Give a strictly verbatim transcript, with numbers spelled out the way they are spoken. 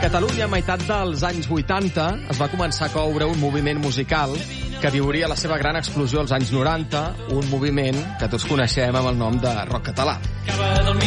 Catalunya, a meitat dels anys vuitanta, es va començar a coure un moviment musical que viuria la seva gran explosió als anys noranta, un moviment que tots coneixem amb el nom de rock català.